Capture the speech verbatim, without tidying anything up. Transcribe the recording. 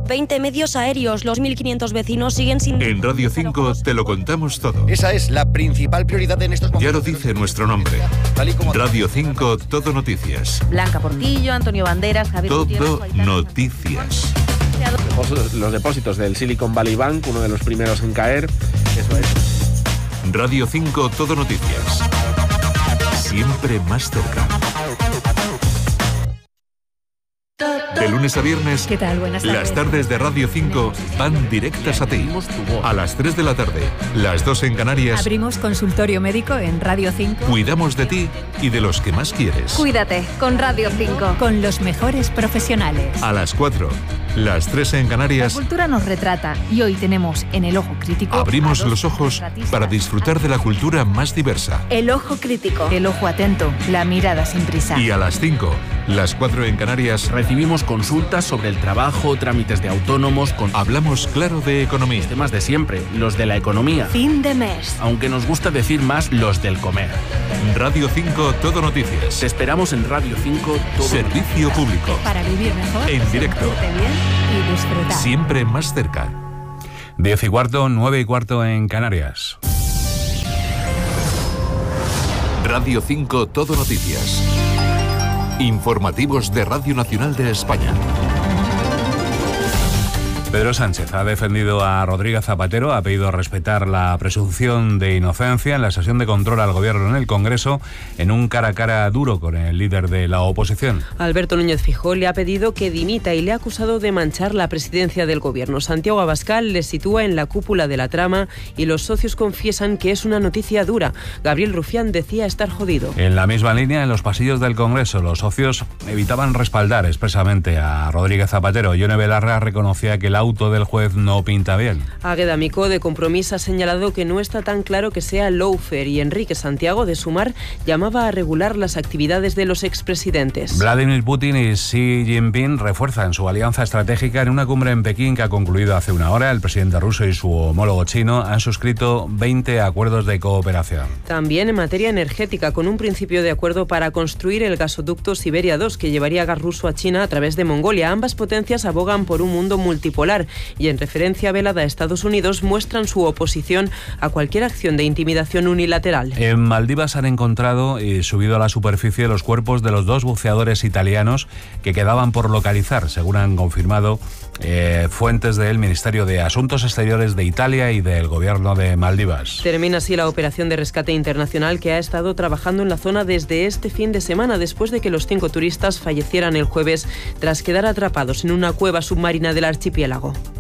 veinte medios aéreos, los mil quinientos vecinos siguen sin... En Radio cinco te lo contamos todo. Esa es la principal prioridad en estos momentos. Ya lo dice nuestro nombre. Radio cinco, Todo Noticias. Blanca Portillo, Antonio Banderas, Javier Todo Noticias. Los depósitos del Silicon Valley Bank, uno de los primeros en caer. Eso es. Radio cinco, Todo Noticias. Siempre más cerca. De lunes a viernes, ¿qué tal? Buenas tardes. Las tardes de Radio cinco van directas a ti. A las tres de la tarde, las dos en Canarias. Abrimos consultorio médico en Radio cinco. Cuidamos de ti y de los que más quieres. Cuídate con Radio cinco. Con los mejores profesionales. A las cuatro, las tres en Canarias. La cultura nos retrata y hoy tenemos en El Ojo Crítico... Abrimos los ojos para disfrutar de la cultura más diversa. El Ojo Crítico. El ojo atento, la mirada sin prisa. Y a las cinco, las cuatro en Canarias... Recibimos consultas sobre el trabajo, trámites de autónomos... Con... Hablamos claro de economía. Los temas de siempre, los de la economía. Fin de mes. Aunque nos gusta decir más los del comer. Radio cinco, Todo Noticias. Te esperamos en Radio cinco, Todo Servicio Noticias. Público. Para vivir mejor. En directo. Bien y disfrutar. Siempre más cerca. Diez y cuarto, nueve y cuarto en Canarias. Radio cinco, Todo Noticias. Informativos de Radio Nacional de España. Pedro Sánchez ha defendido a Rodríguez Zapatero, ha pedido respetar la presunción de inocencia en la sesión de control al gobierno en el Congreso, en un cara a cara duro con el líder de la oposición. Alberto Núñez Feijóo le ha pedido que dimita y le ha acusado de manchar la presidencia del gobierno. Santiago Abascal le sitúa en la cúpula de la trama y los socios confiesan que es una noticia dura. Gabriel Rufián decía estar jodido. En la misma línea, en los pasillos del Congreso, los socios evitaban respaldar expresamente a Rodríguez Zapatero. Yone Belarra reconocía que el auto del juez no pinta bien. Águeda Micó de Compromís ha señalado que no está tan claro que sea lawfare y Enrique Santiago de Sumar llamaba a regular las actividades de los expresidentes. Vladimir Putin y Xi Jinping refuerzan su alianza estratégica en una cumbre en Pekín que ha concluido hace una hora. El presidente ruso y su homólogo chino han suscrito veinte acuerdos de cooperación. También en materia energética, con un principio de acuerdo para construir el gasoducto Siberia dos que llevaría gas ruso a China a través de Mongolia. Ambas potencias abogan por un mundo multipolar y en referencia velada a Estados Unidos muestran su oposición a cualquier acción de intimidación unilateral. En Maldivas han encontrado y subido a la superficie los cuerpos de los dos buceadores italianos que quedaban por localizar, según han confirmado eh, fuentes del Ministerio de Asuntos Exteriores de Italia y del Gobierno de Maldivas. Termina así la operación de rescate internacional que ha estado trabajando en la zona desde este fin de semana, después de que los cinco turistas fallecieran el jueves tras quedar atrapados en una cueva submarina del archipiélago.